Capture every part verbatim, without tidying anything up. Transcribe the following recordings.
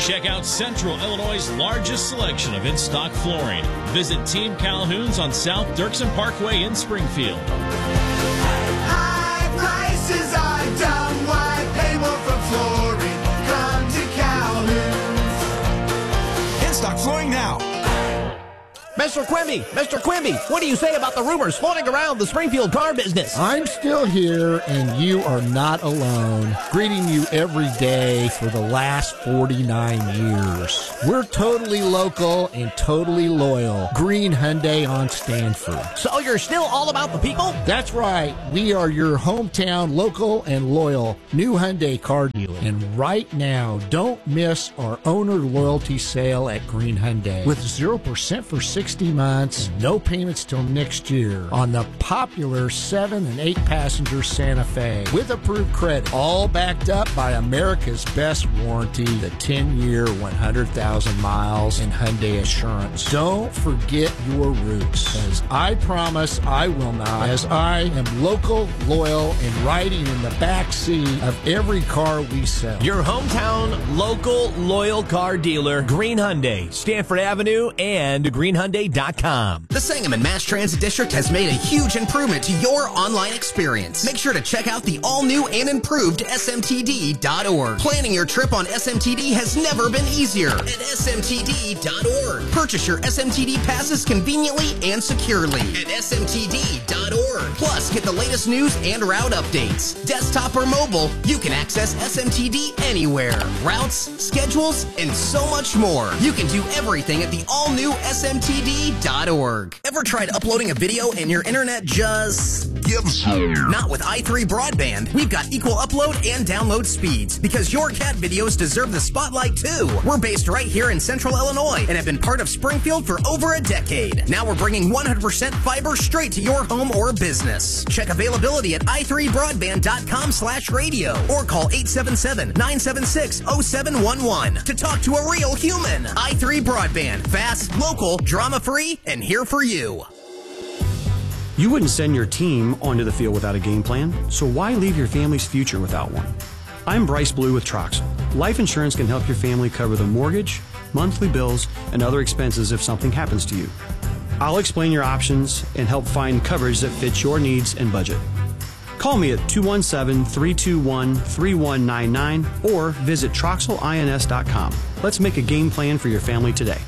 Check out Central Illinois' largest selection of in-stock flooring. Visit Team Calhoun's on South Dirksen Parkway in Springfield. High prices are down. Why pay more for flooring? Come to Calhoun's. In-stock flooring now. Mister Quimby, Mister Quimby, what do you say about the rumors floating around the Springfield car business? I'm still here, and you are not alone. Greeting you every day for the last forty-nine years. We're totally local and totally loyal. Green Hyundai on Stanford. So you're still all about the people? That's right. We are your hometown local and loyal new Hyundai car dealer. And right now, don't miss our owner loyalty sale at Green Hyundai with zero percent for sixty months, no payments till next year on the popular seven and eight passenger Santa Fe with approved credit, all backed up by America's best warranty, the ten year, one hundred thousand miles in Hyundai Assurance. Don't forget your roots, as I promise I will not, as I am local, loyal, and riding in the back seat of every car we sell. Your hometown, local, loyal car dealer, Green Hyundai, Stanford Avenue, and green hyundai dot com. The Sangamon Mass Transit District has made a huge improvement to your online experience. Make sure to check out the all-new and improved S M T D dot org. Planning your trip on S M T D has never been easier at S M T D dot org. Purchase your S M T D passes conveniently and securely at S M T D dot org. Plus, get the latest news and route updates. Desktop or mobile, you can access S M T D anywhere. Routes, schedules, and so much more. You can do everything at the all-new S M T D dot org. Ever tried uploading a video and your internet just gives up? Not with i three Broadband. We've got equal upload and download speeds because your cat videos deserve the spotlight too. We're based right here in Central Illinois and have been part of Springfield for over a decade. Now we're bringing one hundred percent fiber straight to your home or business. Check availability at i three broadband dot com slash radio or call eight seven seven, nine seven six, zero seven one one to talk to a real human. i three Broadband. Fast, local, drama-free, and here for you. You wouldn't send your team onto the field without a game plan, so why leave your family's future without one? I'm Bryce Blue with Troxel. Life insurance can help your family cover the mortgage, monthly bills, and other expenses if something happens to you. I'll explain your options and help find coverage that fits your needs and budget. Call me at two one seven, three two one, three one nine nine or visit Troxel Ins dot com. Let's make a game plan for your family today.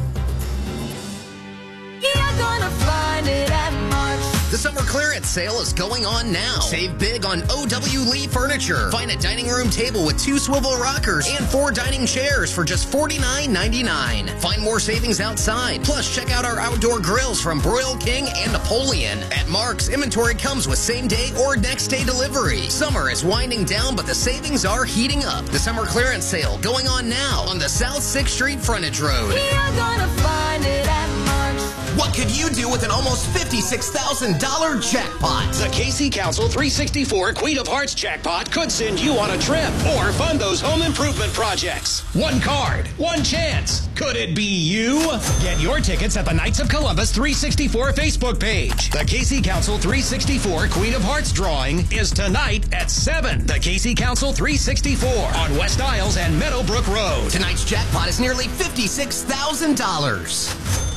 The summer clearance sale is going on now. Save big on O W Lee Furniture. Find a dining room table with two swivel rockers and four dining chairs for just forty-nine ninety-nine. Find more savings outside. Plus, check out our outdoor grills from Broil King and Napoleon. At Mark's, inventory comes with same day or next day delivery. Summer is winding down, but the savings are heating up. The summer clearance sale going on now on the South sixth Street Frontage Road. You're gonna find it at Mark's. What could you do with an almost fifty-six thousand dollars jackpot? The K C Council three sixty-four Queen of Hearts jackpot could send you on a trip or fund those home improvement projects. One card, one chance. Could it be you? Get your tickets at the Knights of Columbus three sixty-four Facebook page. The K C Council three sixty-four Queen of Hearts drawing is tonight at seven. The K C Council three sixty-four on West Isles and Meadowbrook Road. Tonight's jackpot is nearly fifty-six thousand dollars.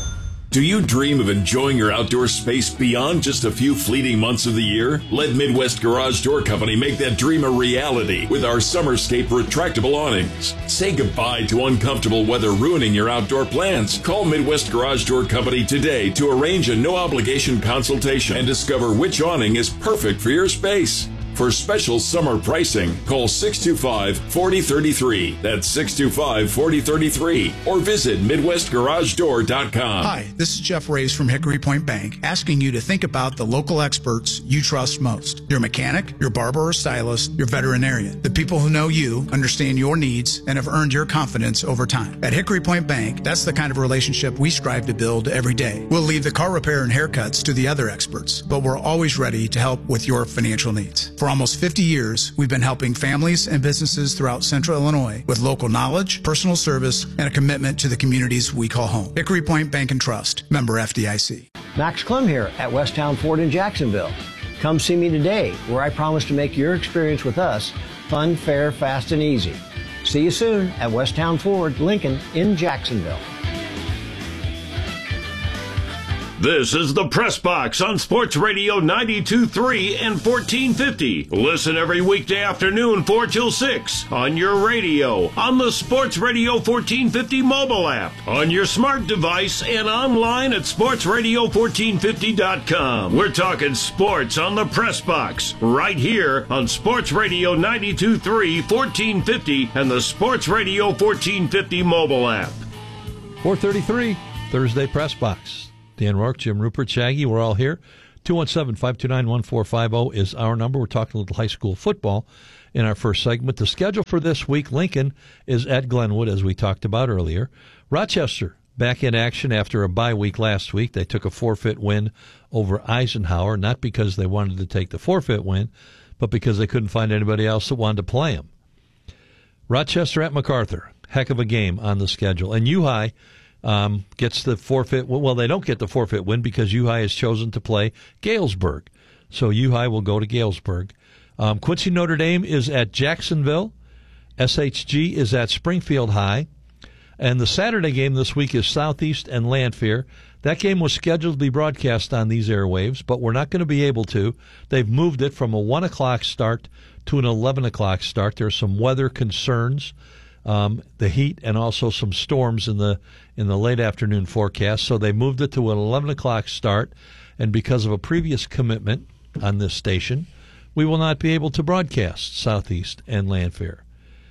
Do you dream of enjoying your outdoor space beyond just a few fleeting months of the year? Let Midwest Garage Door Company make that dream a reality with our Summerscape retractable awnings. Say goodbye to uncomfortable weather ruining your outdoor plans. Call Midwest Garage Door Company today to arrange a no-obligation consultation and discover which awning is perfect for your space. For special summer pricing, call six two five, four zero three three. That's six two five, four zero three three. Or visit midwest garage door dot com. Hi, this is Jeff Rays from Hickory Point Bank, asking you to think about the local experts you trust most. Your mechanic, your barber or stylist, your veterinarian. The people who know you, understand your needs, and have earned your confidence over time. At Hickory Point Bank, that's the kind of relationship we strive to build every day. We'll leave the car repair and haircuts to the other experts, but we're always ready to help with your financial needs. For almost fifty years, we've been helping families and businesses throughout Central Illinois with local knowledge, personal service, and a commitment to the communities we call home. Hickory Point Bank and Trust, member F D I C. Max Clem here at Westtown Ford in Jacksonville. Come see me today, where I promise to make your experience with us fun, fair, fast, and easy. See you soon at Westtown Ford, Lincoln in Jacksonville. This is the Press Box on Sports Radio ninety-two point three and fourteen fifty. Listen every weekday afternoon four till six on your radio, on the Sports Radio fourteen fifty mobile app, on your smart device, and online at sports radio fourteen fifty dot com. We're talking sports on the Press Box right here on Sports Radio ninety-two point three, fourteen fifty, and the Sports Radio fourteen fifty mobile app. four thirty-three, Thursday Press Box. Dan Rourke, Jim Rupert, Shaggy, we're all here. two one seven, five two nine, one four five zero is our number. We're talking a little high school football in our first segment. The schedule for this week, Lincoln is at Glenwood, as we talked about earlier. Rochester back in action after a bye week last week. They took a forfeit win over Eisenhower, not because they wanted to take the forfeit win, but because they couldn't find anybody else that wanted to play them. Rochester at MacArthur, heck of a game on the schedule. And U-High Um, gets the forfeit. Well, they don't get the forfeit win because U-High has chosen to play Galesburg. So U-High will go to Galesburg. Um, Quincy Notre Dame is at Jacksonville. S H G is at Springfield High. And the Saturday game this week is Southeast and Lanphier. That game was scheduled to be broadcast on these airwaves, but we're not going to be able to. They've moved it from a one o'clock start to an eleven o'clock start. There's some weather concerns. Um, the heat and also some storms in the in the late afternoon forecast. So they moved it to an eleven o'clock start, and because of a previous commitment on this station, we will not be able to broadcast Southeast and Lanphier.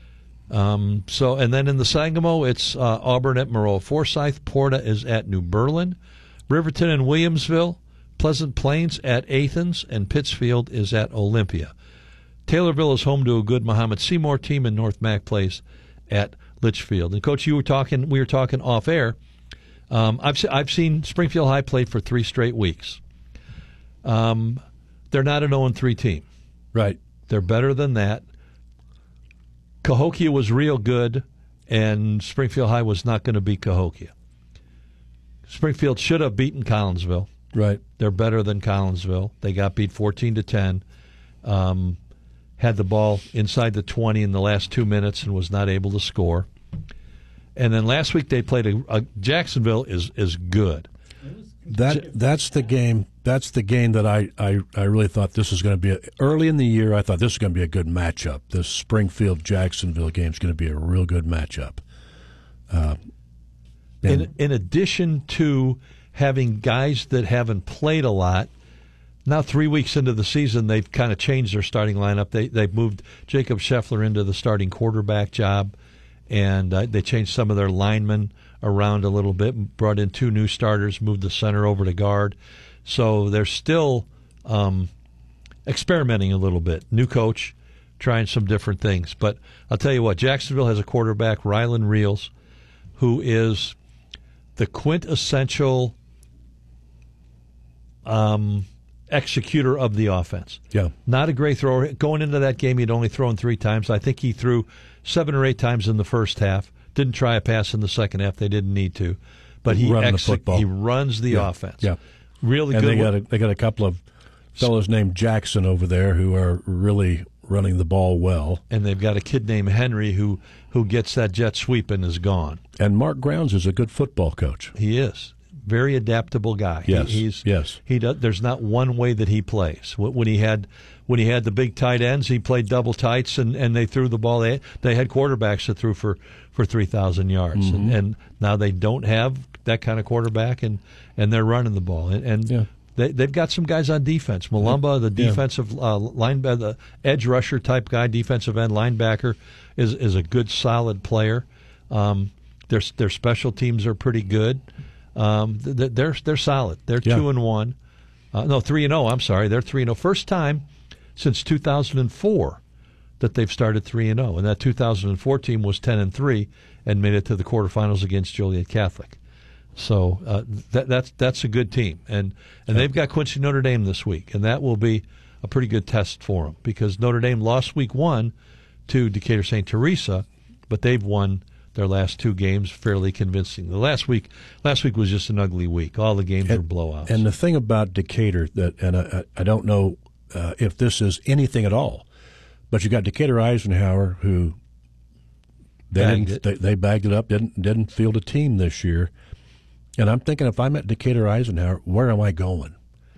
Um, so, and then in the Sangamo, it's uh, Auburn at Moreau Forsyth, Porta is at New Berlin, Riverton and Williamsville, Pleasant Plains at Athens, and Pittsfield is at Olympia. Taylorville is home to a good Muhammad Seymour team, and North Mac plays at Litchfield. And Coach, you were talking. We were talking off air. Um, I've I've seen Springfield High played for three straight weeks. Um, they're not an oh and three team, right? They're better than that. Cahokia was real good, and Springfield High was not going to beat Cahokia. Springfield should have beaten Collinsville. Right. They're better than Collinsville. They got beat fourteen to ten. Um, had the ball inside the twenty in the last two minutes and was not able to score. And then last week they played a, a Jacksonville is is good. That that's the game. That's the game that I, I, I really thought this was going to be a, early in the year. I thought this was going to be a good matchup. This Springfield Jacksonville game is going to be a real good matchup. Uh, in in addition to having guys that haven't played a lot. Now, three weeks into the season, they've kind of changed their starting lineup. They, they've moved Jacob Scheffler into the starting quarterback job, and uh, they changed some of their linemen around a little bit, brought in two new starters, moved the center over to guard. So they're still um, experimenting a little bit. New coach, trying some different things. But I'll tell you what, Jacksonville has a quarterback, Rylan Reels, who is the quintessential um, – executor of the offense. Yeah. Not a great thrower. Going into that game, he'd only thrown three times. I think he threw seven or eight times in the first half. Didn't try a pass in the second half. They didn't need to. But he Running ex- the football. he runs the yeah. offense. Yeah. Really and good. And they got a, they got a couple of fellows named Jackson over there who are really running the ball well. And they've got a kid named Henry who, who gets that jet sweep and is gone. And Mark Grounds is a good football coach. He is. Very adaptable guy. Yes, he, he's, yes. He does, there's not one way that he plays. When he had when he had the big tight ends, he played double tights, and, and they threw the ball. They they had quarterbacks that threw for, for three thousand yards, Mm-hmm. and, and now they don't have that kind of quarterback, and, and they're running the ball. And, and yeah. they they've got some guys on defense. Malumba, the defensive yeah. uh, linebacker, the edge rusher type guy, defensive end linebacker, is is a good solid player. Um, their their special teams are pretty good. Um, they're they're solid. They're yeah. two and one, uh, no three and zero. I'm sorry, they're three and zero. First time since two thousand four that they've started three and zero, and that two thousand four team was ten and three and made it to the quarterfinals against Joliet Catholic. So uh, that that's that's a good team, and and yeah. they've got Quincy Notre Dame this week, and that will be a pretty good test for them because Notre Dame lost week one to Decatur Saint Teresa, but they've won their last two games fairly convincing. The last week, last week was just an ugly week. All the games and, were blowouts. And the thing about Decatur that, and I, I don't know uh, if this is anything at all, but you got Decatur Eisenhower, who They bagged didn't. it. They, they bagged it up. Didn't didn't field a team this year. And I'm thinking, if I'm at Decatur Eisenhower, where am I going?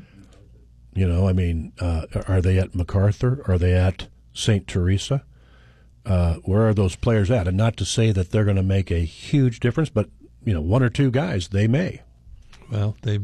You know, I mean, uh, are they at MacArthur? Are they at Saint Teresa? Uh, where are those players at? And not to say that they're going to make a huge difference, but you know, one or two guys they may. Well, they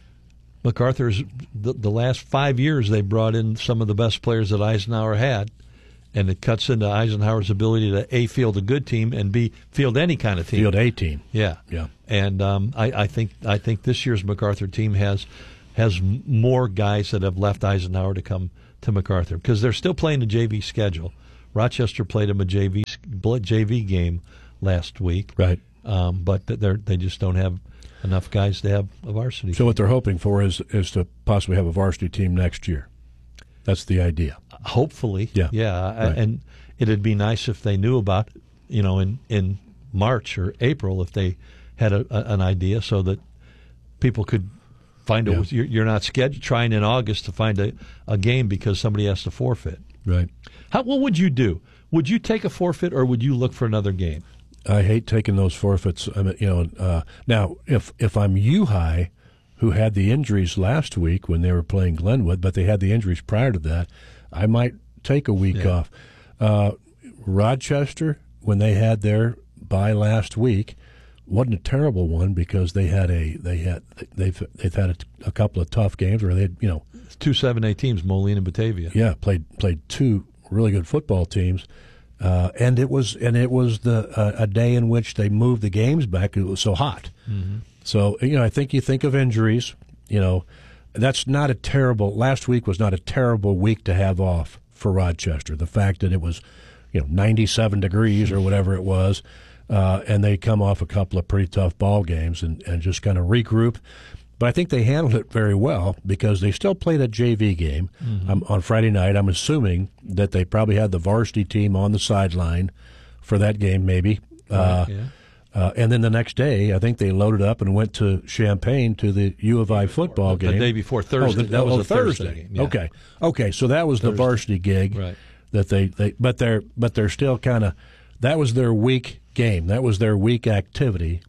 MacArthur's the, the last five years they brought in some of the best players that Eisenhower had, and it cuts into Eisenhower's ability to A, field a good team, and B, field any kind of team. Field a team. Yeah, yeah. And um, I, I think I think this year's MacArthur team has has more guys that have left Eisenhower to come to MacArthur because they're still playing the J V schedule. Rochester played them a J V J V game last week, right? Um, but they they just don't have enough guys to have a varsity. So team. what they're hoping for is is to possibly have a varsity team next year. That's the idea. Hopefully, yeah, yeah, right. And it'd be nice if they knew about, you know, in, in March or April if they had a, a, an idea so that people could find yeah. a. You're, you're not scheduled trying in August to find a, a game because somebody has to forfeit. Right. How what would you do? Would you take a forfeit or would you look for another game? I hate taking those forfeits. I mean, you know, uh, now if if I'm U-High, who had the injuries last week when they were playing Glenwood, but they had the injuries prior to that, I might take a week yeah. off. Uh, Rochester, when they had their bye last week, wasn't a terrible one because they had a they had they've they've had a, a couple of tough games where they had, you know, two seven A teams, Moline and Batavia. Yeah, played played two really good football teams. Uh, and it was and it was the uh, a day in which they moved the games back. It was so hot. Mm-hmm. So you know, I think you think of injuries. You know, that's not a terrible. Last week was not a terrible week to have off for Rochester. The fact that it was, you know, ninety-seven degrees or whatever it was, uh, and they come off a couple of pretty tough ball games and, and just kind of regroup. But I think they handled it very well because they still played a J V game mm-hmm. um, on Friday night. I'm assuming that they probably had the varsity team on the sideline for that game, maybe. Right, uh, yeah. uh, and then the next day, I think they loaded up and went to Champaign to the U of I football the game. The day before Thursday. Oh, the, that was oh, a Thursday. Thursday game. Yeah. Okay, okay. So that was Thursday. the varsity gig right. that they, they but they're but they're still kind of that was their week game. That was their week activity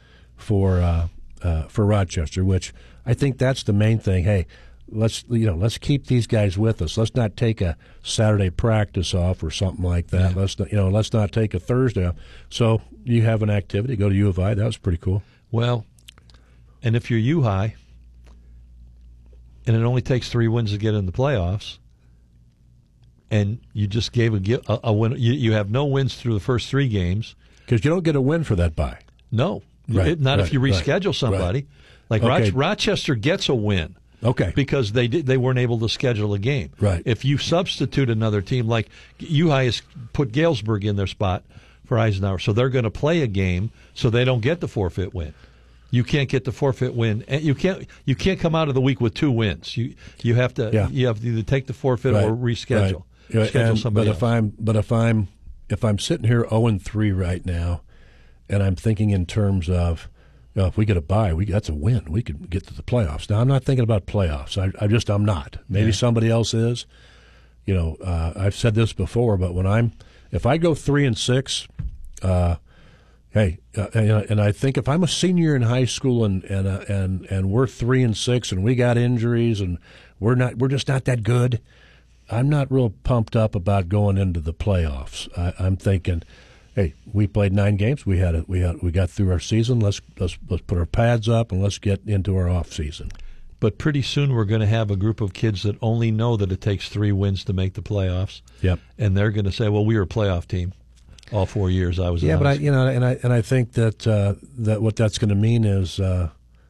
for uh, uh, for Rochester, which. I think that's the main thing. Hey, let's you know let's keep these guys with us. Let's not take a Saturday practice off or something like that. Yeah. Let's not, you know let's not take a Thursday off. So you have an activity. Go to U of I. That was pretty cool. Well, and if you're U-High, and it only takes three wins to get in the playoffs, and you just gave a a, a win, you, you have no wins through the first three games because you don't get a win for that bye. No, right, it, not right, if you reschedule right, somebody. Right. Like okay. Roch- Rochester gets a win, okay, because they did, they weren't able to schedule a game. Right. If you substitute another team, like U-High has put Galesburg in their spot for Eisenhower, so they're going to play a game, so they don't get the forfeit win. You can't get the forfeit win, and you can't you can't come out of the week with two wins. You you have to yeah. you have to either take the forfeit right. or reschedule. Right. Schedule and, somebody but else. if I'm but if I'm if I'm sitting here zero and three right now, and I'm thinking in terms of. You know, if we get a bye, we that's a win. We could get to the playoffs. Now, I'm not thinking about playoffs. I, I just I'm not. Maybe yeah. somebody else is. You know, uh, I've said this before, but when I'm if I go three and six, uh, hey, uh, and, and I think if I'm a senior in high school and and uh, and and we're three and six and we got injuries and we're not we're just not that good, I'm not real pumped up about going into the playoffs. I, I'm thinking. Hey, we played nine games. We had a, we had we got through our season. Let's let's let's put our pads up and let's get into our off season. But pretty soon we're going to have a group of kids that only know that it takes three wins to make the playoffs. Yep. And they're going to say, "Well, we were a playoff team all four years I was." Yeah, in but I, high you know, and I and I think that uh, that what that's going to mean is uh,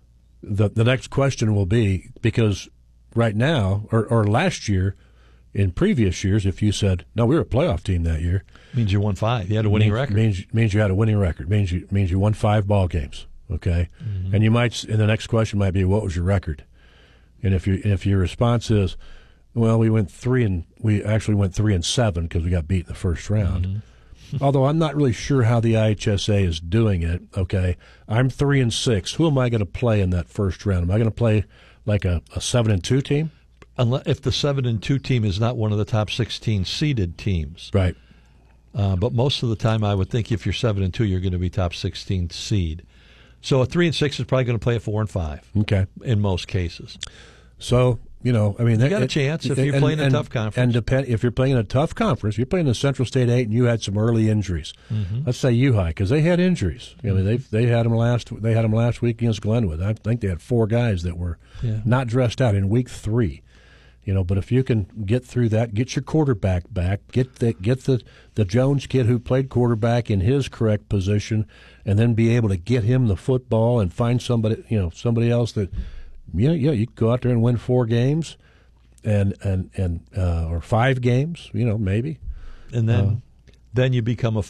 the the next question will be because right now or or last year. In previous years, if you said, no, we were a playoff team that year. Means you won five. You had a winning means, record. Means, means you had a winning record. Means you means you won five ball games, okay? Mm-hmm. And you might, and the next question might be, what was your record? And if you if your response is, well, we went three and, we actually went three and seven because we got beat in the first round. Mm-hmm. Although I'm not really sure how the I H S A is doing it, okay? I'm three and six. Who am I going to play in that first round? Am I going to play like a, a seven and two team? Unless, if the seven and two team is not one of the top sixteen seeded teams, right? Uh, but most of the time, I would think if you're seven and two, you're going to be top sixteen seed. So a three and six is probably going to play a four and five. Okay, in most cases. So you know, I mean, you got it, a chance if you're and, playing and, a tough conference. And depend if you're playing in a tough conference, you're playing the Central State Eight, and you had some early injuries. Mm-hmm. Let's say U High, because they had injuries. I mean, mm-hmm. they they had them last they had them last week against Glenwood. I think they had four guys that were yeah. not dressed out in week three. You know, but if you can get through that, get your quarterback back, get the get the, the Jones kid who played quarterback in his correct position, and then be able to get him the football and find somebody, you know, somebody else that, yeah, yeah, you can go out there and win four games, and and and uh, or five games, you know, maybe, and then uh, then you become a